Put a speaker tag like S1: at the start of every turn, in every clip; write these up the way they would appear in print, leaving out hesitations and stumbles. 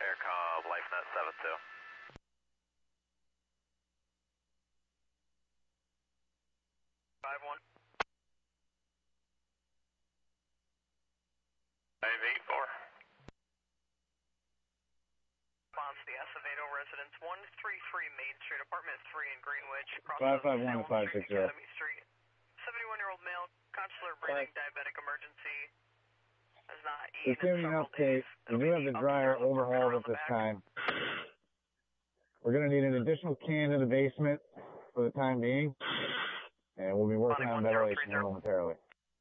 S1: Aircom, LifeNet 72. Five one. 584. Response to the Acevedo residence, 133 Main Street, apartment 3 in Greenwich.
S2: 551 to 560.
S1: Academy Street. 71-year-old male, consular breathing, diabetic emergency. Has not eaten
S2: assuming
S1: in
S2: an
S1: several days.
S2: update, we do have the dryer overhauled at this time. We're going to need an additional can in the basement for the time being, and we'll be working on ventilation momentarily.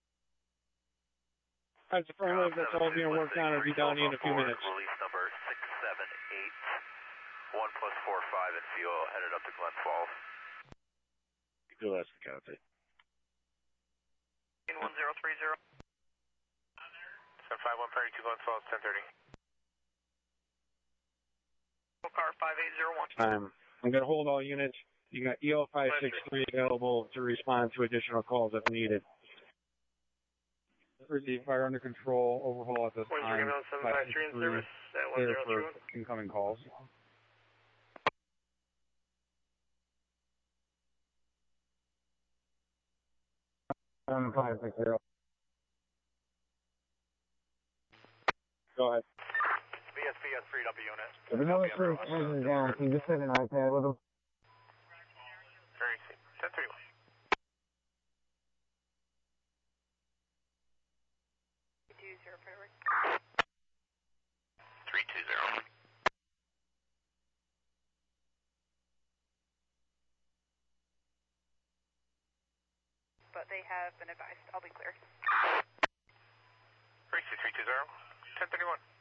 S3: That's affirmative. That's all being worked on. It'll be done in a few minutes.
S1: Release number 678. 1 plus 45 in fuel headed up to Glen Falls.
S3: Good last copy.
S1: 1030. 75132 Glen Falls 1030. Car 5801.
S3: I'm going to hold all units. You got EL 563 available to respond to additional calls if needed.
S2: Receive fire under control, overhaul at this time.
S1: 753 in service at
S2: Clear for incoming calls. 560.
S3: Go ahead.
S1: VSVS 3W unit.
S2: If another crew engine down, can you just send an iPad with them?
S1: Very easy. 1031. Three two zero.
S4: But they have been advised. I'll be clear.
S1: 32320. 1031.